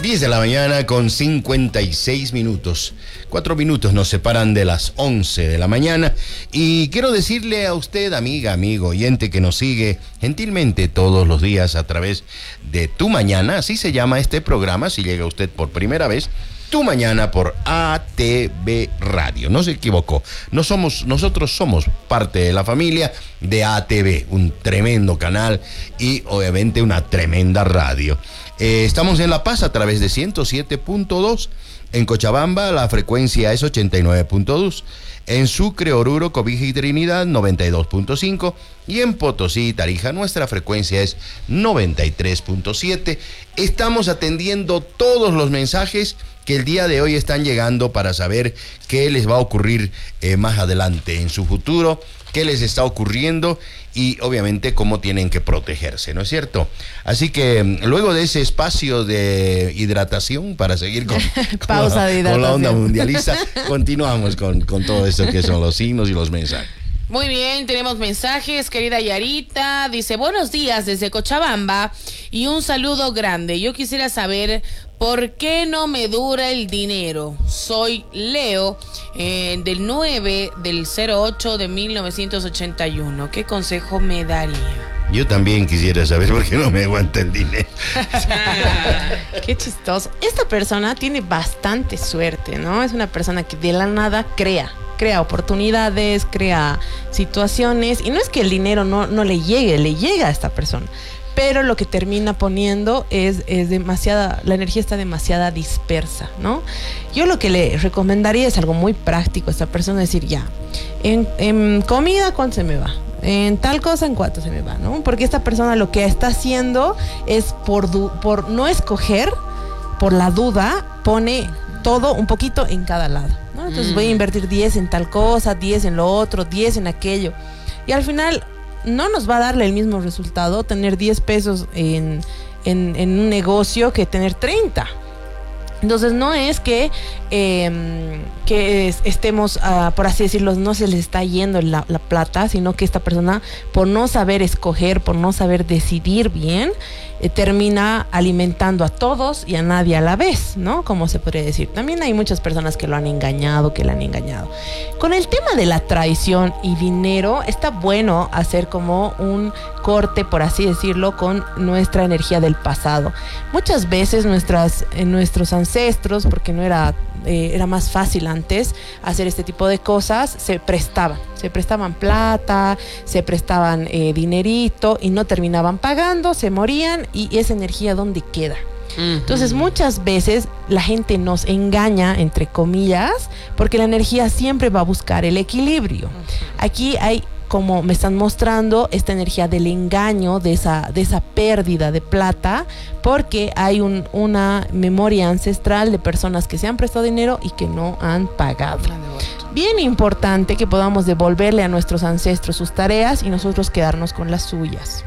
10 de la mañana con 56 minutos. 4 minutos nos separan de las 11 de la mañana. Y quiero decirle a usted, amiga, amigo, oyente que nos sigue gentilmente todos los días a través de Tu Mañana, así se llama este programa, si llega usted por primera vez, Tu Mañana por ATV Radio. No se equivocó. Nosotros somos parte de la familia de ATV, un tremendo canal y obviamente una tremenda radio. Estamos en La Paz a través de 107.2. En Cochabamba la frecuencia es 89.2. En Sucre, Oruro, Cobija y Trinidad 92.5. Y en Potosí y Tarija nuestra frecuencia es 93.7. Estamos atendiendo todos los mensajes que el día de hoy están llegando para saber qué les va a ocurrir más adelante en su futuro, qué les está ocurriendo y obviamente cómo tienen que protegerse, ¿no es cierto? Así que luego de ese espacio de hidratación para seguir con la onda mundialista, continuamos con todo esto que son los signos y los mensajes. Muy bien, tenemos mensajes, querida Yarita, dice, buenos días desde Cochabamba y un saludo grande. Yo quisiera saber por qué no me dura el dinero. Soy Leo, del 9 del 08 de 1981. ¿Qué consejo me daría? Yo también quisiera saber por qué no me aguanta el dinero. Qué chistoso. Esta persona tiene bastante suerte, ¿no? Es una persona que de la nada crea oportunidades, crea situaciones, y no es que el dinero no le llega a esta persona, pero lo que termina poniendo es demasiada, la energía está demasiada dispersa, ¿no? Yo lo que le recomendaría es algo muy práctico a esta persona, decir ya, en comida, ¿cuánto se me va? En tal cosa, ¿en cuánto se me va? ¿No? Porque esta persona lo que está haciendo es por no escoger, por la duda, pone todo un poquito en cada lado, ¿no? Entonces voy a invertir 10 en tal cosa, 10 en lo otro, 10 en aquello. Y al final no nos va a darle el mismo resultado tener 10 pesos en un negocio que tener 30. Entonces no es que estemos, por así decirlo, no se les está yendo la plata, sino que esta persona, por no saber escoger, por no saber decidir bien, termina alimentando a todos y a nadie a la vez, ¿no? Como se podría decir. También hay muchas personas que lo han engañado, que le han engañado. Con el tema de la traición y dinero, está bueno hacer como un corte, por así decirlo, con nuestra energía del pasado. Muchas veces nuestros ancestros, porque no era más fácil antes hacer este tipo de cosas, se prestaban plata, se prestaban dinerito y no terminaban pagando, se morían, y esa energía ¿dónde queda? Entonces muchas veces la gente nos engaña, entre comillas, porque la energía siempre va a buscar el equilibrio. Aquí hay, como me están mostrando, esta energía del engaño, de esa pérdida de plata, porque hay una memoria ancestral de personas que se han prestado dinero y que no han pagado. Bien importante que podamos devolverle a nuestros ancestros sus tareas y nosotros quedarnos con las suyas.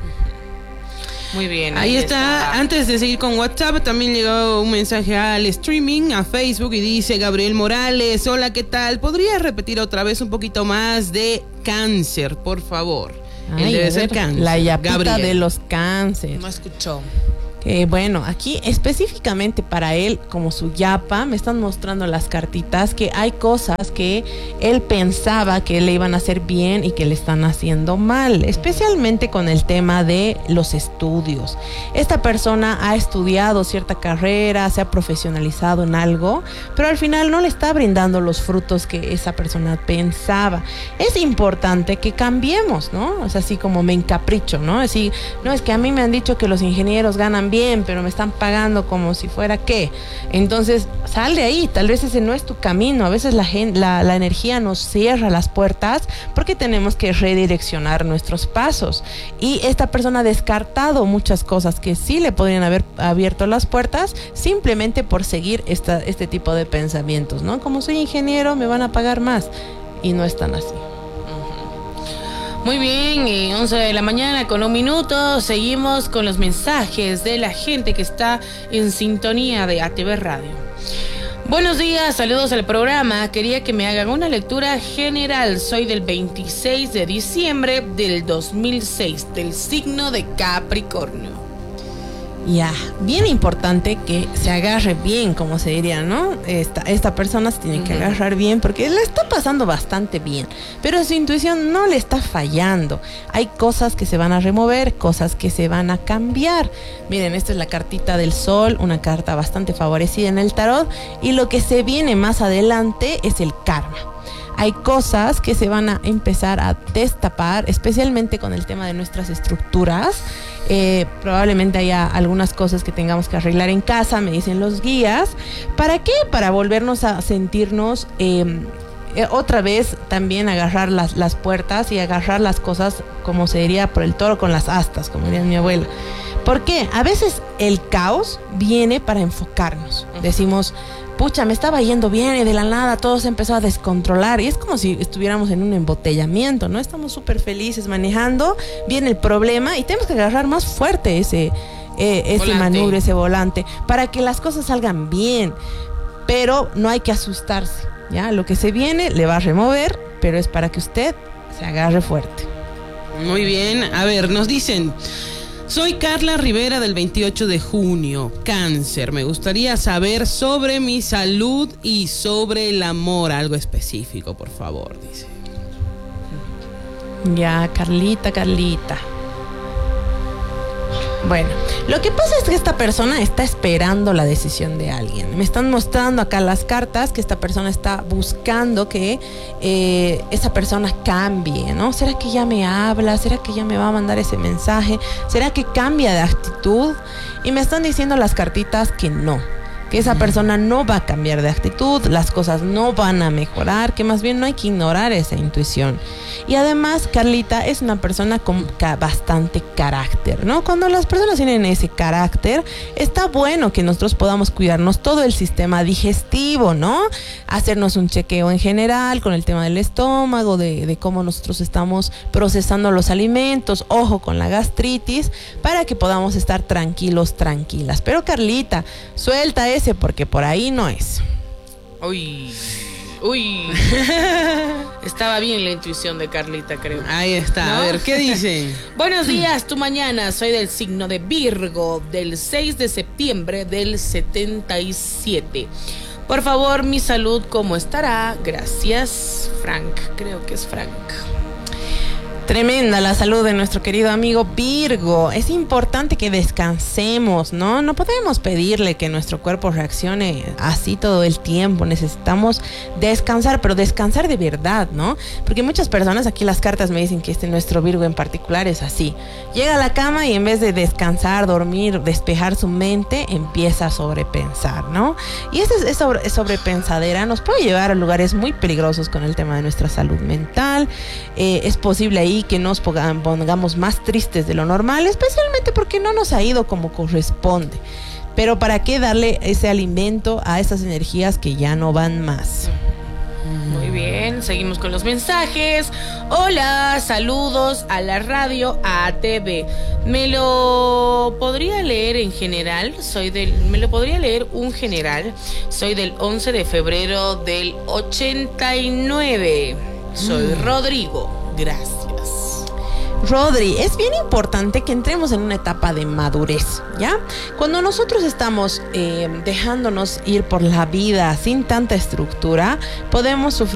Muy bien. Ahí está. Antes de seguir con WhatsApp, también llegó un mensaje al streaming, a Facebook, y dice Gabriel Morales: hola, ¿qué tal? ¿Podrías repetir otra vez un poquito más de cáncer, por favor? Él debe ser cáncer. La yapita Gabriel de los cánceres. No escuchó. Bueno, aquí específicamente para él, como su yapa, me están mostrando las cartitas que hay cosas que él pensaba que le iban a hacer bien y que le están haciendo mal, especialmente con el tema de los estudios. Esta persona ha estudiado cierta carrera, se ha profesionalizado en algo, pero al final no le está brindando los frutos que esa persona pensaba. Es importante que cambiemos, ¿no? O sea, así como me encapricho, ¿no? Así, no, es que a mí me han dicho que los ingenieros ganan bien, pero me están pagando como si fuera qué. Entonces, sal de ahí, tal vez ese no es tu camino. A veces la energía nos cierra las puertas porque tenemos que redireccionar nuestros pasos. Y esta persona ha descartado muchas cosas que sí le podrían haber abierto las puertas simplemente por seguir este tipo de pensamientos, ¿no? Como soy ingeniero, me van a pagar más. Y no es tan así. Muy bien, 11 de la mañana con 1 minuto. Seguimos con los mensajes de la gente que está en sintonía de ATV Radio. Buenos días, saludos al programa. Quería que me hagan una lectura general. Soy del 26 de diciembre del 2006, del signo de Capricornio. Ya, bien importante que se agarre bien, como se diría, ¿no? Esta persona se tiene que agarrar bien porque le está pasando bastante bien, pero su intuición no le está fallando. Hay cosas que se van a remover, cosas que se van a cambiar. Miren, esta es la cartita del sol, una carta bastante favorecida en el tarot, y lo que se viene más adelante es el karma. Hay cosas que se van a empezar a destapar, especialmente con el tema de nuestras estructuras. Probablemente haya algunas cosas que tengamos que arreglar en casa, me dicen los guías. ¿Para qué? Para volvernos a sentirnos otra vez, también agarrar las puertas y agarrar las cosas, como se diría, por el toro con las astas, como diría mi abuela. ¿Por qué? A veces el caos viene para enfocarnos. Decimos, pucha, me estaba yendo bien y de la nada todo se empezó a descontrolar. Y es como si estuviéramos en un embotellamiento, ¿no? Estamos súper felices manejando, viene el problema y tenemos que agarrar más fuerte ese manubrio, ese volante, para que las cosas salgan bien. Pero no hay que asustarse, ¿ya? Lo que se viene le va a remover, pero es para que usted se agarre fuerte. Muy bien, a ver, nos dicen... Soy Carla Rivera del 28 de junio, cáncer. Me gustaría saber sobre mi salud y sobre el amor, algo específico, por favor, dice. Ya, Carlita. Bueno, lo que pasa es que esta persona está esperando la decisión de alguien. Me están mostrando acá las cartas que esta persona está buscando que esa persona cambie, ¿no? ¿Será que ya me habla? ¿Será que ya me va a mandar ese mensaje? ¿Será que cambia de actitud? Y me están diciendo las cartitas que no, que esa persona no va a cambiar de actitud, las cosas no van a mejorar, que más bien no hay que ignorar esa intuición. Y además, Carlita es una persona con bastante carácter, ¿no? Cuando las personas tienen ese carácter, está bueno que nosotros podamos cuidarnos todo el sistema digestivo, ¿no? Hacernos un chequeo en general con el tema del estómago, de cómo nosotros estamos procesando los alimentos, ojo con la gastritis, para que podamos estar tranquilos, tranquilas. Pero Carlita, suelta ese porque por ahí no es. Uy. Estaba bien la intuición de Carlita, creo. Ahí está, ¿no? A ver, ¿qué dicen? Buenos días, tu mañana. Soy del signo de Virgo, del 6 de septiembre del 77. Por favor, mi salud, ¿cómo estará? Gracias, Frank. Creo que es Frank. Tremenda la salud de nuestro querido amigo Virgo. Es importante que descansemos, ¿no? No podemos pedirle que nuestro cuerpo reaccione así todo el tiempo. Necesitamos descansar, pero descansar de verdad, ¿no? Porque muchas personas, aquí las cartas me dicen que nuestro Virgo en particular es así. Llega a la cama y en vez de descansar, dormir, despejar su mente, empieza a sobrepensar, ¿no? Y esa sobrepensadera nos puede llevar a lugares muy peligrosos con el tema de nuestra salud mental. Es posible ahí que nos pongamos más tristes de lo normal, especialmente porque no nos ha ido como corresponde. Pero ¿para qué darle ese alimento a esas energías que ya no van más? Muy bien, seguimos con los mensajes. Hola, saludos a la radio ATV. ¿Me lo podría leer en general? ¿Me lo podría leer un general? Soy del 11 de febrero del 89. Soy Rodrigo. Gracias. Rodri, es bien importante que entremos en una etapa de madurez, ¿ya? Cuando nosotros estamos dejándonos ir por la vida sin tanta estructura, podemos sufrir